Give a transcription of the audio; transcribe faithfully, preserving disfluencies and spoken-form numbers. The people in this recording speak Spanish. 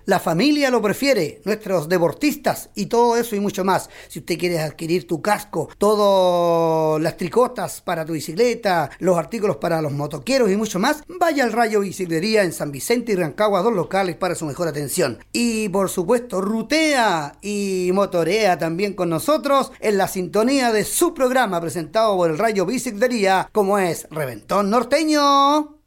La familia lo prefiere, nuestros deportistas y todo eso y mucho más. Si usted quiere adquirir tu casco, todas las tricotas para tu bicicleta, los artículos para los motoqueros y mucho más, vaya al Rayo Biciclería en San Vicente y Rancagua, dos locales para su mejor atención. Y por supuesto, rutea y motorea también con nosotros en la sintonía de su programa presentado por el Rayo Biciclería, como es Reventón Norteño.